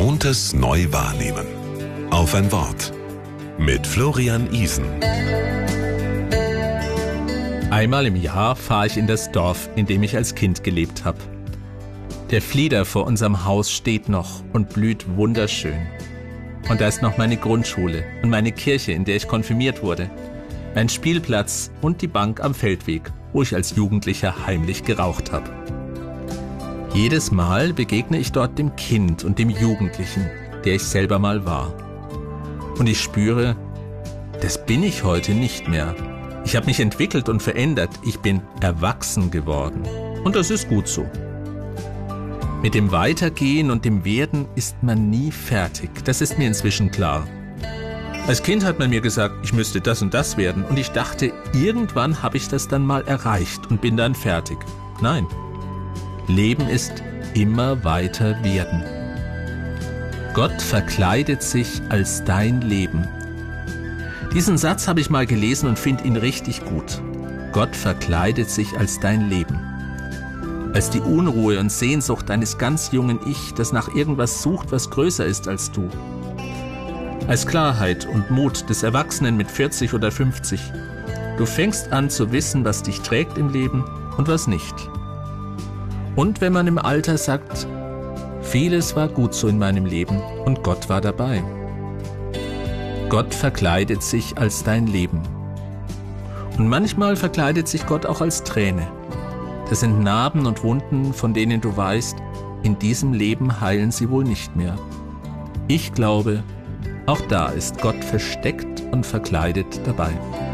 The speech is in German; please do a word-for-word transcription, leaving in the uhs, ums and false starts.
Gewohntes neu wahrnehmen. Auf ein Wort. Mit Florian Isen. Einmal im Jahr fahre ich in das Dorf, in dem ich als Kind gelebt habe. Der Flieder vor unserem Haus steht noch und blüht wunderschön. Und da ist noch meine Grundschule und meine Kirche, in der ich konfirmiert wurde, mein Spielplatz und die Bank am Feldweg, wo ich als Jugendlicher heimlich geraucht habe. Jedes Mal begegne ich dort dem Kind und dem Jugendlichen, der ich selber mal war. Und ich spüre, das bin ich heute nicht mehr. Ich habe mich entwickelt und verändert. Ich bin erwachsen geworden. Und das ist gut so. Mit dem Weitergehen und dem Werden ist man nie fertig. Das ist mir inzwischen klar. Als Kind hat man mir gesagt, ich müsste das und das werden. Und ich dachte, irgendwann habe ich das dann mal erreicht und bin dann fertig. Nein. Leben ist immer weiter werden. Gott verkleidet sich als dein Leben. Diesen Satz habe ich mal gelesen und finde ihn richtig gut. Gott verkleidet sich als dein Leben. Als die Unruhe und Sehnsucht eines ganz jungen Ich, das nach irgendwas sucht, was größer ist als du. Als Klarheit und Mut des Erwachsenen mit vierzig oder fünfzig. Du fängst an zu wissen, was dich trägt im Leben und was nicht. Und wenn man im Alter sagt, vieles war gut so in meinem Leben und Gott war dabei. Gott verkleidet sich als dein Leben. Und manchmal verkleidet sich Gott auch als Träne. Das sind Narben und Wunden, von denen du weißt, in diesem Leben heilen sie wohl nicht mehr. Ich glaube, auch da ist Gott versteckt und verkleidet dabei.